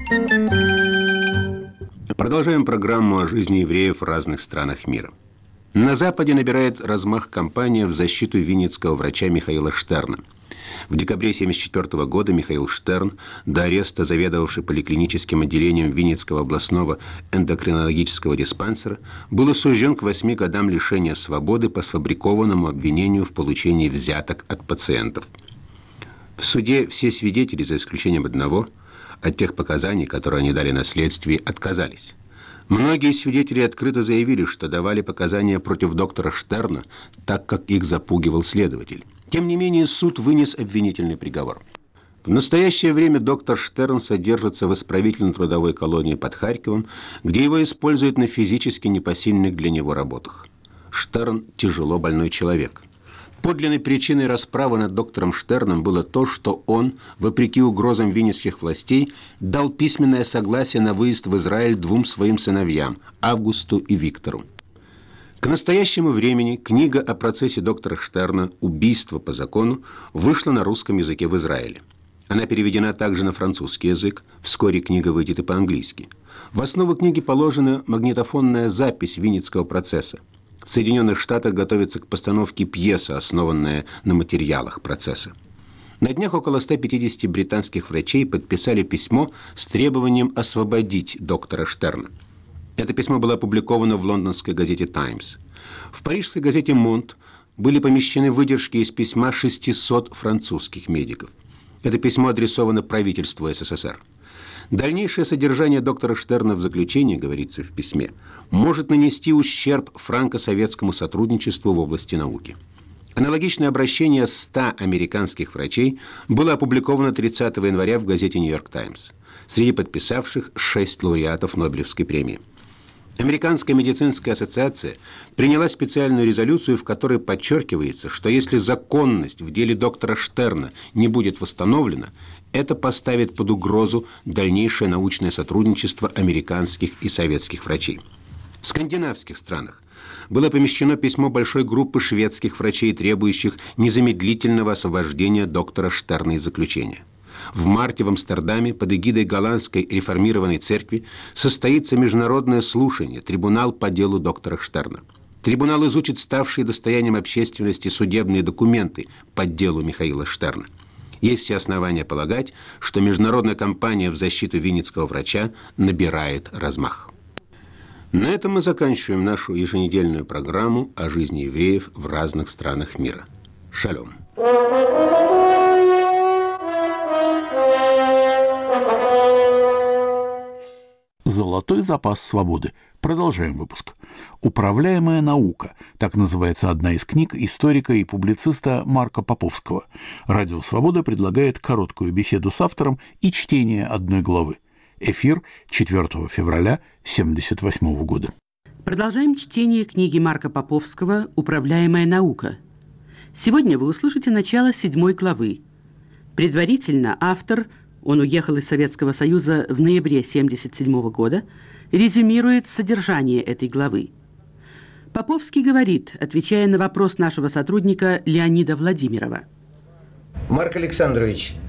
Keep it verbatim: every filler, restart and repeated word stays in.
Продолжаем программу о жизни евреев в разных странах мира. На Западе набирает размах кампания в защиту винницкого врача Михаила Штерна. В декабре тысяча девятьсот семьдесят четвёртого года Михаил Штерн, до ареста заведовавший поликлиническим отделением Винницкого областного эндокринологического диспансера, был осужден к восьми годам лишения свободы по сфабрикованному обвинению в получении взяток от пациентов. В суде все свидетели, за исключением одного, от тех показаний, которые они дали на следствии, отказались. Многие свидетели открыто заявили, что давали показания против доктора Штерна, так как их запугивал следователь. Тем не менее, суд вынес обвинительный приговор. В настоящее время доктор Штерн содержится в исправительно-трудовой колонии под Харьковом, где его используют на физически непосильных для него работах. Штерн – тяжело больной человек. Подлинной причиной расправы над доктором Штерном было то, что он, вопреки угрозам винницких властей, дал письменное согласие на выезд в Израиль двум своим сыновьям – Августу и Виктору. К настоящему времени книга о процессе доктора Штерна «Убийство по закону» вышла на русском языке в Израиле. Она переведена также на французский язык, вскоре книга выйдет и по-английски. В основу книги положена магнитофонная запись винницкого процесса. В Соединенных Штатах готовится к постановке пьеса, основанная на материалах процесса. На днях около ста пятидесяти британских врачей подписали письмо с требованием освободить доктора Штерна. Это письмо было опубликовано в лондонской газете «Таймс». В парижской газете «Монт» были помещены выдержки из письма шестисот французских медиков. Это письмо адресовано правительству СССР. Дальнейшее содержание доктора Штерна в заключении, говорится в письме, может нанести ущерб франко-советскому сотрудничеству в области науки. Аналогичное обращение ста американских врачей было опубликовано тридцатого января в газете «Нью-Йорк Таймс». Среди подписавших шесть лауреатов Нобелевской премии. Американская медицинская ассоциация приняла специальную резолюцию, в которой подчеркивается, что если законность в деле доктора Штерна не будет восстановлена, это поставит под угрозу дальнейшее научное сотрудничество американских и советских врачей. В скандинавских странах было помещено письмо большой группы шведских врачей, требующих незамедлительного освобождения доктора Штерна из заключения. В марте в Амстердаме под эгидой Голландской реформированной церкви состоится международное слушание, трибунал по делу доктора Штерна. Трибунал изучит ставшие достоянием общественности судебные документы по делу Михаила Штерна. Есть все основания полагать, что международная кампания в защиту винницкого врача набирает размах. На этом мы заканчиваем нашу еженедельную программу о жизни евреев в разных странах мира. Шалом. «Золотой запас свободы». Продолжаем выпуск. «Управляемая наука» – так называется одна из книг историка и публициста Марка Поповского. Радио «Свобода» предлагает короткую беседу с автором и чтение одной главы. Эфир четвёртого февраля тысяча девятьсот семьдесят восьмого года. Продолжаем чтение книги Марка Поповского «Управляемая наука». Сегодня вы услышите начало седьмой главы. Предварительно автор, он уехал из Советского Союза в ноябре тысяча девятьсот семьдесят седьмого года, резюмирует содержание этой главы. Поповский говорит, отвечая на вопрос нашего сотрудника Леонида Владимирова. Марк Александрович,